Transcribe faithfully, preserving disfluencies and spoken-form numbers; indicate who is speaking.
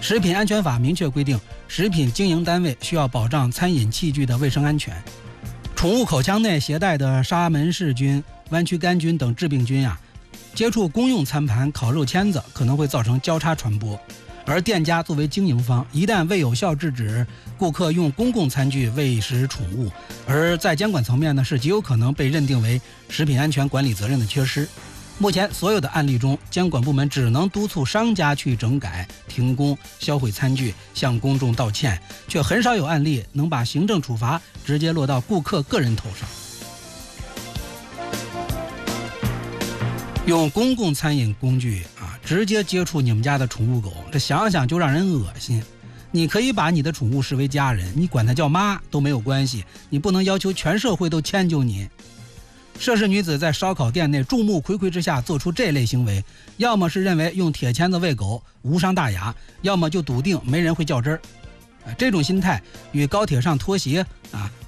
Speaker 1: 食品安全法明确规定，食品经营单位需要保障餐饮器具的卫生安全。宠物口腔内携带的沙门氏菌、弯曲杆菌等致病菌啊，接触公用餐盘、烤肉签子可能会造成交叉传播。而店家作为经营方，一旦未有效制止顾客用公共餐具喂食宠物，而在监管层面呢，是极有可能被认定为食品安全管理责任的缺失。目前所有的案例中，监管部门只能督促商家去整改、停工、销毁餐具，向公众道歉，却很少有案例能把行政处罚直接落到顾客个人头上。用公共餐饮工具啊，直接接触你们家的宠物狗，这想想就让人恶心。你可以把你的宠物视为家人，你管它叫妈都没有关系，你不能要求全社会都迁就你。涉事女子在烧烤店内众目睽睽之下做出这类行为，要么是认为用铁签子喂狗无伤大雅，要么就笃定没人会较真儿。这种心态与高铁上脱鞋啊